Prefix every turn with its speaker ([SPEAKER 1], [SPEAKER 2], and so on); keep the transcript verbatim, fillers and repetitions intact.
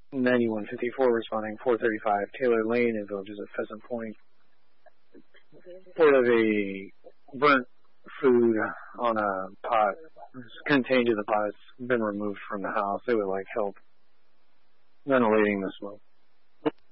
[SPEAKER 1] ninety-one fifty-four responding, four thirty-five Taylor Lane in Villages at Pheasant Point. Report of a burnt food on a pot. It's contained in the pot. It's been removed from the house. They would like help ventilating the smoke.